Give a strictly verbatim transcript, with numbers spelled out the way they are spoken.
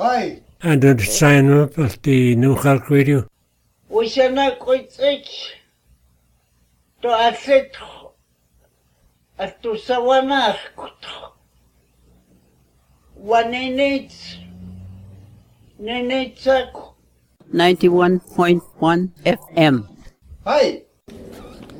Hi. And then sign up at the New Clark Radio. We shall not quit it. To asset at to sawana. One in it. Ninetsak. ninety-one point one F M. Hi.